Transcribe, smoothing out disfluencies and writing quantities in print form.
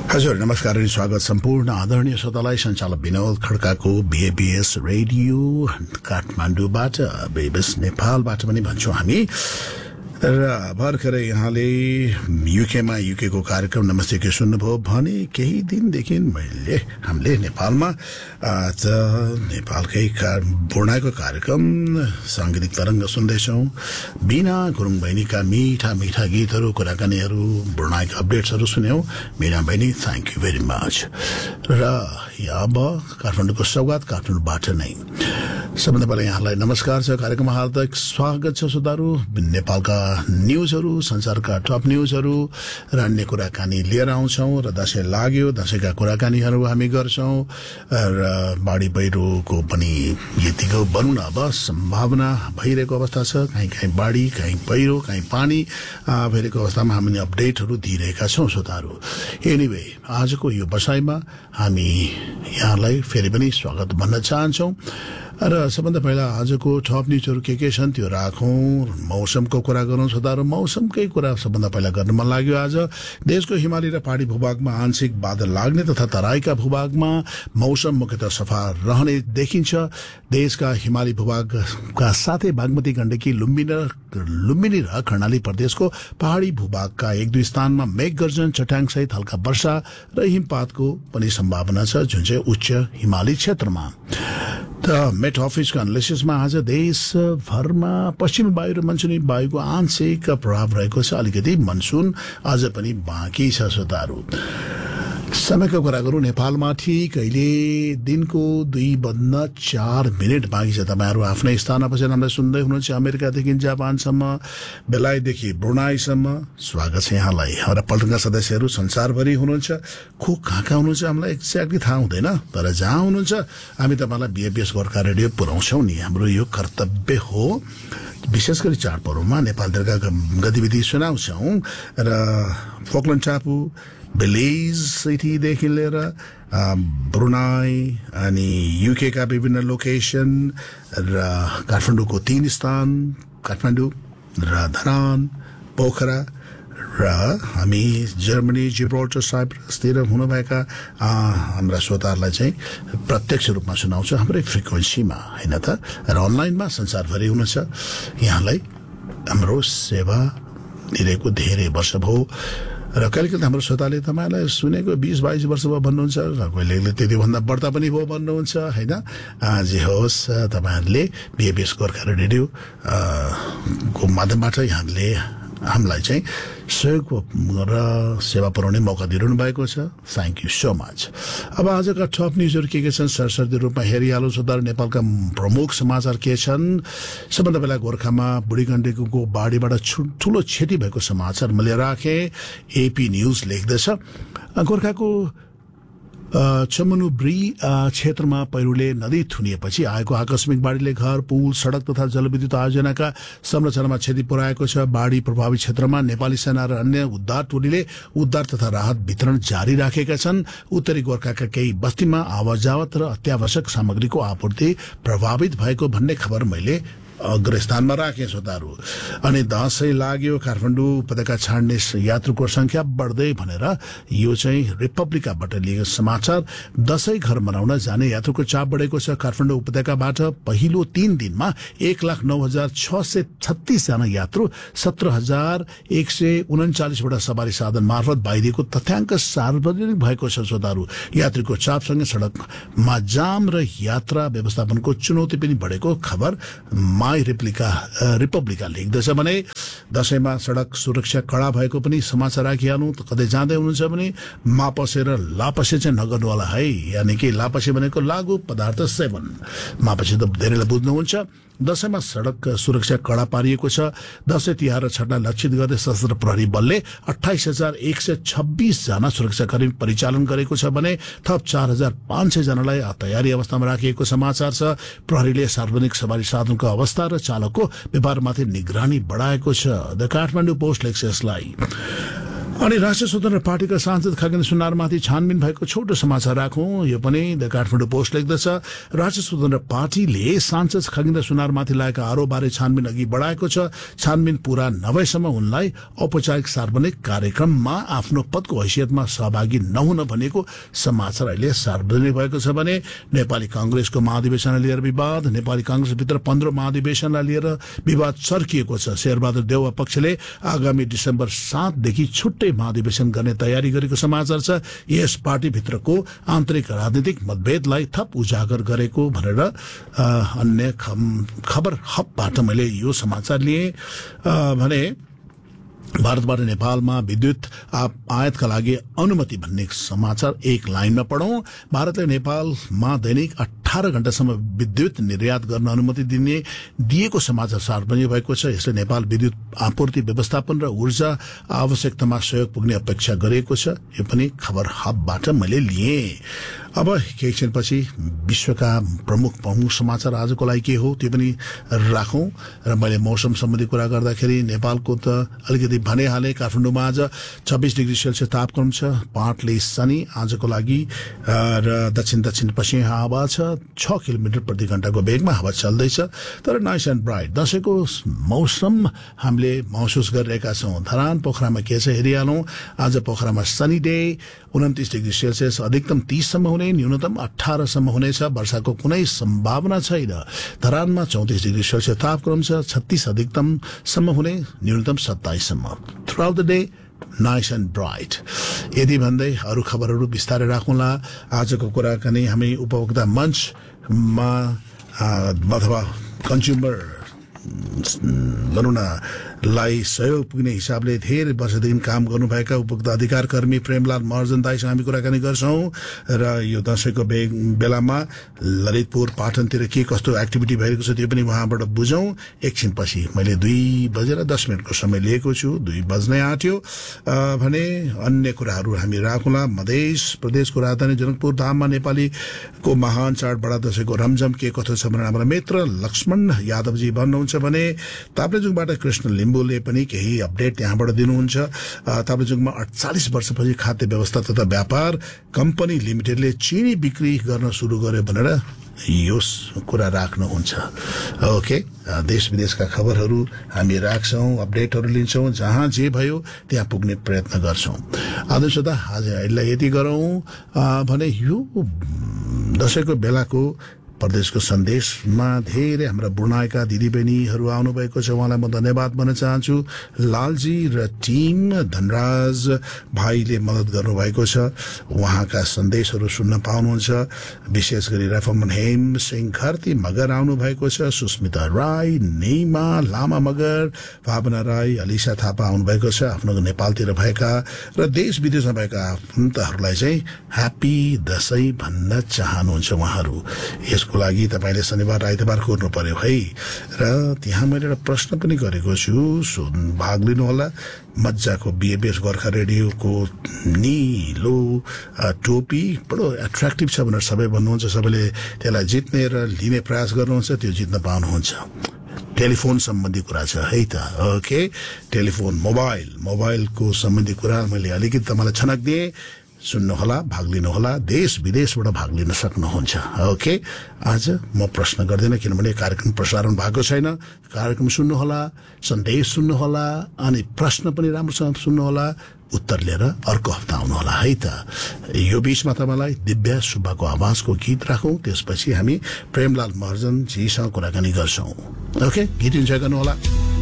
हजुर नमस्कार अनि स्वागत सम्पूर्ण आदरणीय श्रोतालाई सञ्चालक विनोद खड्काको बीएबीएस रेडियो काठमाडौँबाट बीएबीएस नेपालबाट पनि भन्छौँ हामी र भर्खरै यहाँले युकेको कार्यक्रम नमस्ते के सुन्नुभयो भने केही दिनदेखि हामीले नेपालमा नेपालकै पूर्णाको कार्यक्रम साङ्गीतिक तरङ्ग सुन्दैछौँ। बिना गुरुङ बहिनीका मीठा मीठा गीतहरू कुराकानीहरू पूर्णाका अपडेट्सहरू सुन्यौँ। बिना बहिनी थ्याङ्क यू भेरी मच। र अब काठमाडौँको सौगात काठमाडौँबाट नै सबभन्दा पहिला यहाँलाई नमस्कार छ, कार्यक्रममा हार्दिक स्वागत छ। श्रोताहरू नेपालका न्यूजहरू संसारका टप न्यूजहरू र अन्य कुराकानी लिएर आउँछौँ र दशैं लाग्यो, दशैंका कुराकानीहरू हामी गर्छौँ र बाढी पहिरोको पनि यतिको भनौँ न अब सम्भावना भइरहेको अवस्था छ। कहीँ कहीँ बाढी, कहीँ पहिरो, कहीँ पानी भइरहेको अवस्थामा हामीले अपडेटहरू दिइरहेका छौँ। श्रोताहरू एनिवे आजको यो बसाइमा हामी यहाँलाई फेरि पनि स्वागत भन्न चाहन्छौँ र सबभन्दा पहिला आजको टप न्यूजहरू के छन् त्यो राखौँ। मौसमको कुरा गरौँ। श्रोताहरू मौसमकै कुरा सबभन्दा पहिला गर्न मन लाग्यो। आज देशको हिमाली र पहाडी भूभागमा आंशिक बादल लाग्ने तथा तराईका भूभागमा मौसम मुख्यतः सफा रहने देखिन्छ। देशका हिमाली भूभागका साथै बागमती गण्डकी लुम्बिनी र कर्णाली प्रदेशको पहाडी भूभागका एक दुई स्थानमा मेघगर्जन चट्याङसहित हल्का वर्षा र हिमपातको पनि सम्भावना छ, जुन चाहिँ उच्च हिमाली क्षेत्रमा। मेट अफिसको एनालिसिसमा आज देशभरमा पश्चिमी वायु र मनसुनी वायुको आंशिक प्रभाव रहेको छ। अलिकति मनसुन अझ पनि बाँकी छ। श्रोताहरू समयको कुरा गरौँ। नेपालमा ठिक अहिले दिनको 2:04 बाँकी छ। तपाईँहरू आफ्नै स्थानमा बसेर हामीलाई सुन्दै हुनुहुन्छ। अमेरिकादेखि जापानसम्म, बेलायतदेखि ब्रुनाईसम्म स्वागत छ यहाँलाई। हाम्रा पल्टनका सदस्यहरू संसारभरि हुनुहुन्छ। कहाँ हुनुहुन्छ हामीलाई एक्ज्याक्टली थाहा हुँदैन, तर जहाँ हुनुहुन्छ हामी तपाईँलाई बीएबीएस गोर्खा रेडियो पुर्याउँछौँ नि। हाम्रो यो कर्तव्य हो। विशेष गरी चाडपर्वमा नेपालका गतिविधि सुनाउँछौँ र फोकल्यान्ड टापु, बेलिज सिटीदेखि लिएर ब्रुनाई अनि युकेका विभिन्न लोकेसन र काठमाडौँको 3 स्थान, काठमाडौँ र धरान, पोखरा र हामी जर्मनी, जिब्राल्टर, साइप्रसतिर हुनुभएका हाम्रा श्रोताहरूलाई चाहिँ प्रत्यक्ष रूपमा सुनाउँछौँ हाम्रै फ्रिक्वेन्सीमा, होइन त। र अनलाइनमा संसारभरि हुनुहुन्छ। यहाँलाई हाम्रो सेवा दिएको धेरै वर्ष भयो र कहिले हाम्रो श्रोताले तपाईँलाई सुनेको 20-22 वर्ष भयो भन्नुहुन्छ, कहिले त्यतिभन्दा बढ्ता पनि भयो भन्नुहुन्छ, होइन। जे होस् तपाईँहरूले बीएबीएस गोर्खा रेडियो को माध्यमबाट यहाँले हामीलाई चाहिँ सहयोग र सेवा पुर्याउने मौका दिइरहनु भएको छ। Thank you so much. अब आजका टप न्युजहरू के छन् सरसर्ती रूपमा हेरिहालौँ। श्रोताहरू नेपालका प्रमुख समाचार के छन्। सबभन्दा पहिला गोर्खामा बुढी गण्डकीको बाढीबाट ठूलो क्षति भएको समाचार मैले राखेँ। एपी न्युज लेख्दछ गोर्खाको चमुनुब्री क्षेत्रमा पहिरोले नदी थुनिएपछि आएको आकस्मिक बाढीले घर, पुल, सड़क तथा जलविद्युत आयोजनाका संरचनामा क्षति पुर्याएको छ। बाढी प्रभावित क्षेत्रमा नेपाली सेना र अन्य उद्धार टोलीले उद्धार तथा राहत वितरण जारी राखेका छन्। उत्तरी गोर्खाका केही बस्तीमा आवत र अत्यावश्यक सामग्रीको आपूर्ति प्रभावित भएको भन्ने खबर मैले अग्रस्थानमा राखे। श्रोताहरू अनि दशैं लाग्यो, काठमाडौँ उपत्यका छाड्ने यात्रुको संख्या बढ्दै भनेर यो चाहिँ रिपब्लिकाबाट लिएको समाचार। दशैं घर मनाउन जाने यात्रुको चाप बढेको छ। काठमाडौँ उपत्यकाबाट पहिलो 3 दिनमा 1,09,636 जना यात्रु 17,139 वटा सवारी साधन मार्फत बाहिरिएको तथ्याङ्क सार्वजनिक भएको छ। श्रोताहरू यात्रीको चापसँगै सड़कमा जाम र यात्रा व्यवस्थापनको चुनौती पनि बढेको खबर रिपब्लिका लेख्दछ भने दशैंमा सड़क सुरक्षा कड़ा भएको पनि समाचार राखिहाल्नु। कतै जाँदै हुनुहुन्छ भने मापसे र लापसे चाहिँ नगर्नुहोला है। यानि कि लापसे भनेको लागु पदार्थ सेवन, मापसे त धेरैले बुझ्नुहुन्छ। दशैंमा सड़क सुरक्षा कड़ा पारिएको छ। दशैं तिहार र छठलाई लक्षित गर्दै सशस्त्र प्रहरी बलले 28,126 जना सुरक्षाकर्मी परिचालन गरेको छ भने थप 4,500 जनालाई तयारी अवस्थामा राखिएको समाचार छ। प्रहरीले सार्वजनिक सवारी साधनको अवस्था र चालकको व्यवहारमाथि निगरानी बढाएको छ। द काठमाडौँ पोस्ट लेख्छ यसलाई। अनि राष्ट्रिय स्वतन्त्र पार्टीका सांसद खगेन्द्र सुनारमाथि छानबिन भएको छोटो समाचार राखौं। यो पनि द काठमाडौँ पोस्ट लेख्दछ, राष्ट्रिय स्वतन्त्र पार्टीले सांसद खगेन्द्र सुनारमाथि लागेका आरोपबारे छानबिन अघि बढाएको छ। छानबिन पूरा नभएसम्म उनलाई औपचारिक सार्वजनिक कार्यक्रममा आफ्नो पदको हैसियतमा सहभागी नहुन भनेको समाचार अहिले सार्वजनिक भएको छ भने नेपाली कांग्रेसको महाधिवेशनलाई लिएर विवाद, नेपाली कांग्रेसभित्र 15 महाधिवेशनलाई लिएर विवाद चर्किएको छ। शेरबहादुर देउवा पक्षले आगामी डिसेम्बर 7 देखि छुट्टै महाधिवेशन गर्ने तयारी गरेको समाचार छ। यस पार्टीभित्रको आन्तरिक राजनीतिक मतभेदलाई थप उजागर गरेको भनेर अन्य खबर हबबाट मैले यो समाचार लिए भने भारतबाट नेपालमा विद्युत आयातका लागि अनुमति भन्ने समाचार एक लाइनमा पढौं। भारतले नेपालमा दैनिक 18 घण्टासम्म विद्युत निर्यात गर्न अनुमति दिएको समाचार सार्वजनिक भएको छ। यसले नेपाल विद्युत आपूर्ति व्यवस्थापन र ऊर्जा आवश्यकतामा सहयोग पुग्ने अपेक्षा गरेको छ। यो पनि खबर हबबाट मैले लिए। अब केही क्षणपछि विश्वका प्रमुख समाचार आजको लागि के हो त्यो पनि राखौं। र मैले मौसम सम्बन्धी कुरा गर्दाखेरि नेपालको त अलिकति भने हाले काठमाडौँमा आज 26 डिग्री सेल्सियस तापक्रम छ। पार्टली सनी आजको लागि र दक्षिण पश्चिमी हावा छ। 6 किलोमिटर प्रति घण्टाको वेगमा हावा चल्दैछ। तर नाइस एन्ड ब्राइट दशैंको मौसम हामीले महसुस गरिरहेका छौं। धरान पोखरामा के छ हेरिहालौं। आज पोखरामा सनी डे, 29 डिग्री सेल्सियस, अधिकतम 30 सम्म हुने, न्यूनतम 18 सम्म हुनेछ। वर्षाको कुनै सम्भावना छैन। धरानमा 34 डिग्री सेल्सियस तापक्रम छ। 36 अधिकतम सम्म हुने, न्यूनतम 27 सम्म। थ्रुआउट the day nice and bright. यदि भन्दै अरू खबरहरू बिस्तारै राखौँला। आजको कुराकानी हामी उपभोक्ता मञ्चमा अथवा कन्ज्युमर भनौँ न लाई सहयोग पुग्ने हिसाबले धेरै वर्षदेखि काम गर्नुभएका उपभोक्ता अधिकार कर्मी प्रेमलाल महर्जन दाईसँग हामी कुराकानी गर्छौं। र यो दशैंको बेलामा ललितपुर पाटनतिर के कस्तो एक्टिभिटी भइरहेको छ त्यो पनि उहाँबाट बुझौं। एकछिनपछि मैले 2:10 समय लिएको छु। 2 बज्नै आँट्यो भने अन्य कुराहरू हामी राखौँला। मधेस प्रदेशको राजधानी जनकपुर धाममा नेपालीको महान चाड बडा दशैंको रमझम के कस्तो छ भनेर हाम्रो मित्र लक्ष्मण यादवजी भन्नुहुन्छ भने ताप्लेजुङबाट कृष्ण लिम्बुले पनि केही अपडेट त्यहाँबाट दिनुहुन्छ। ताप्लेजुङमा 48 वर्षपछि खाद्य व्यवस्था तथा व्यापार कम्पनी लिमिटेडले चिनी बिक्री गर्न सुरु गर्यो भनेर यो कुरा राख्नुहुन्छ। ओके, देश विदेशका खबरहरू हामी राख्छौं, अपडेटहरू लिन्छौं, जहाँ जे भयो त्यहाँ पुग्ने प्रयत्न गर्छौं। आदर्शता आज यसलाई यति गरौं भने यो दशैंको बेलाको प्रदेशको सन्देशमा धेरै हाम्रा बुढाएका दिदीबहिनीहरू आउनुभएको छ। उहाँलाई म धन्यवाद भन्न चाहन्छु। लालजी र टिम धनराज भाइले मद्दत गर्नुभएको छ। उहाँका सन्देशहरू सुन्न पाउनुहुन्छ। विशेष गरी रफमन हेम सिंह खर्ती मगर आउनुभएको छ। सुस्मिता राई, नेमा लामा मगर, भावना राई, अलिसा थापा आउनुभएको छ। आफ्नो नेपालतिर भएका र देश विदेशमा भएका आफन्तहरूलाई चाहिँ ह्यापी दशैं भन्न चाहनुहुन्छ उहाँहरू। को लागि तपाईले शनिबार आइतबार खोज्नु पर्यो है। र त्यहाँ मैले एउटा प्रश्न पनि गरेको छु, भाग लिनु होला। मज्जाको बीएबीएस गोर्खा रेडियोको नीलो टोपी बडो एट्र्याक्टिभ छ भनेर सबै भन्नुहुन्छ। सबैले त्यसलाई जित्ने र लिने प्रयास गर्नुहुन्छ, त्यो जित्न पाउनुहुन्छ। टेलिफोन सम्बन्धी कुरा छ है त। ओके, टेलिफोन मोबाइलको सम्बन्धी कुरा मैले अलिकति तपाईँलाई छनक दिएँ। सुन्नुहोला, भाग लिनुहोला, देश विदेशबाट भाग लिन सक्नुहुन्छ। ओके, आज म प्रश्न गर्दिन किनभने कार्यक्रम प्रसारण भएको छैन। कार्यक्रम सुन्नुहोला, सन्देश सुन्नुहोला, अनि प्रश्न पनि राम्रोसँग सुन्नुहोला। उत्तर लिएर अर्को हप्ता आउनुहोला है त। यो बीचमा तपाईँलाई दिव्या सुब्बाको आवाजको गीत राखौं, त्यसपछि हामी प्रेमलाल महर्जन जीसँग कुराकानी गर्छौं। ओके, गीत इन्जोय गर्नुहोला।